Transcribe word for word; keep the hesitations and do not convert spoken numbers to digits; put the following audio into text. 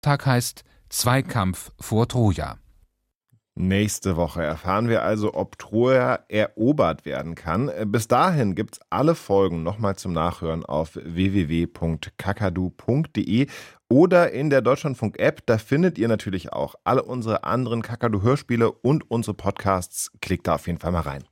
Tag heißt Zweikampf vor Troja. Nächste Woche erfahren wir also, ob Troja erobert werden kann. Bis dahin gibt's alle Folgen nochmal zum Nachhören auf w w w punkt kakadu punkt de oder in der Deutschlandfunk-App. Da findet ihr natürlich auch alle unsere anderen Kakadu-Hörspiele und unsere Podcasts. Klickt da auf jeden Fall mal rein.